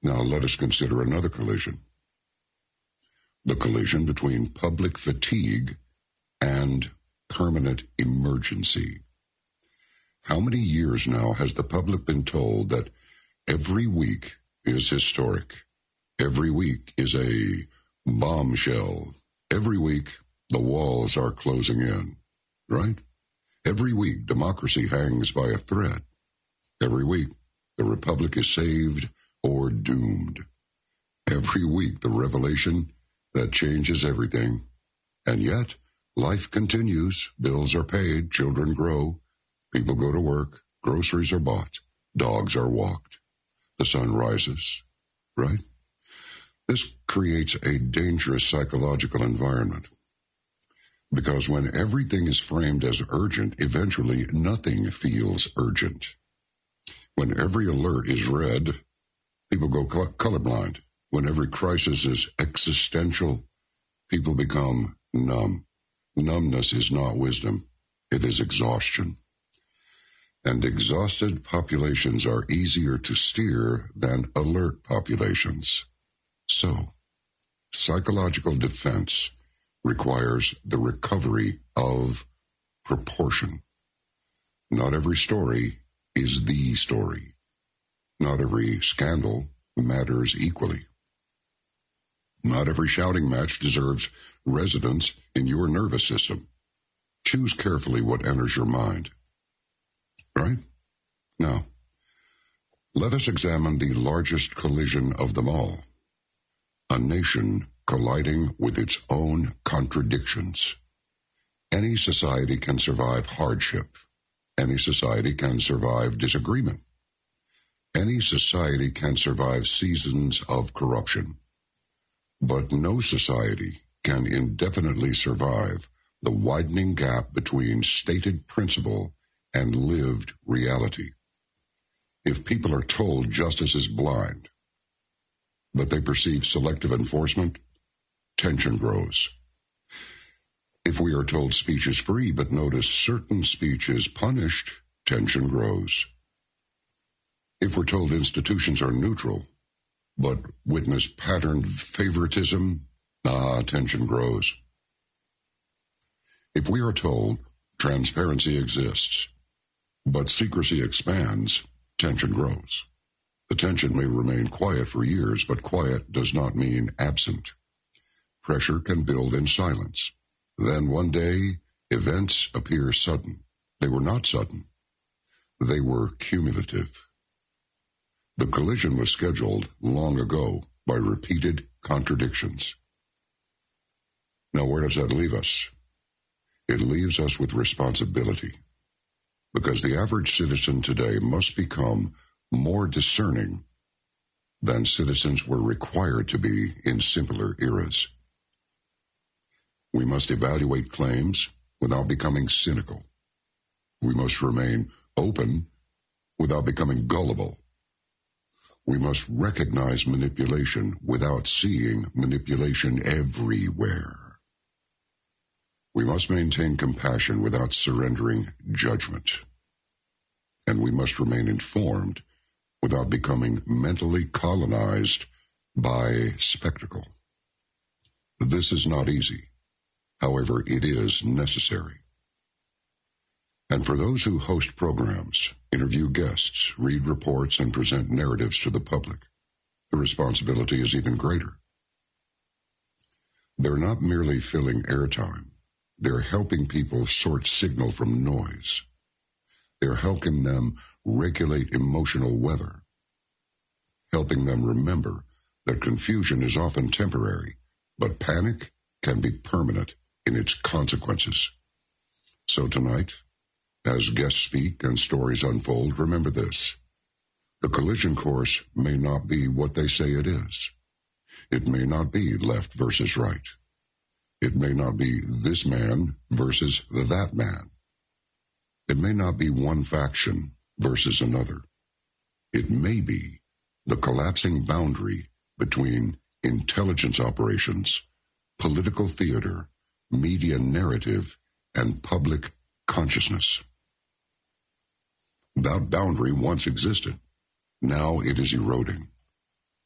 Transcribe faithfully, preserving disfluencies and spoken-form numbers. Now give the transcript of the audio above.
Now let us consider another collision. The collision between public fatigue and permanent emergency. How many years now has the public been told that every week is historic? Every week is a bombshell. Every week the walls are closing in, right? Every week democracy hangs by a thread. Every week the republic is saved or doomed. Every week the revelation that changes everything. And yet life continues. Bills are paid, children grow, people go to work, groceries are bought, dogs are walked, the sun rises, right? This creates a dangerous psychological environment, because when everything is framed as urgent, eventually nothing feels urgent. When every alert is red, people go colorblind. When every crisis is existential, people become numb. Numbness is not wisdom, it is exhaustion. And exhausted populations are easier to steer than alert populations. So, psychological defense requires the recovery of proportion. Not every story is the story. Not every scandal matters equally. Not every shouting match deserves residence in your nervous system. Choose carefully what enters your mind. Right? Now, let us examine the largest collision of them all. A nation colliding with its own contradictions. Any society can survive hardship. Any society can survive disagreement. Any society can survive seasons of corruption. But no society can indefinitely survive the widening gap between stated principle and lived reality. If people are told justice is blind, but they perceive selective enforcement, tension grows. If we are told speech is free, but notice certain speech is punished, tension grows. If we're told institutions are neutral, but witness patterned favoritism, ah, tension grows. If we are told transparency exists, but secrecy expands, tension grows. The tension may remain quiet for years, but quiet does not mean absent. Pressure can build in silence. Then one day, events appear sudden. They were not sudden. They were cumulative. The collision was scheduled long ago by repeated contradictions. Now, where does that leave us? It leaves us with responsibility, because the average citizen today must become more discerning than citizens were required to be in simpler eras. We must evaluate claims without becoming cynical. We must remain open without becoming gullible. We must recognize manipulation without seeing manipulation everywhere. We must maintain compassion without surrendering judgment. And we must remain informed without becoming mentally colonized by spectacle. This is not easy. However, it is necessary. And for those who host programs, interview guests, read reports, and present narratives to the public, the responsibility is even greater. They're not merely filling airtime. They're helping people sort signal from noise. They're helping them regulate emotional weather, helping them remember that confusion is often temporary, but panic can be permanent in its consequences. So tonight, as guests speak and stories unfold, remember this. The collision course may not be what they say it is. It may not be left versus right. It may not be this man versus that man. It may not be one faction versus another. It may be the collapsing boundary between intelligence operations, political theater, media narrative, and public consciousness. That boundary once existed. Now it is eroding.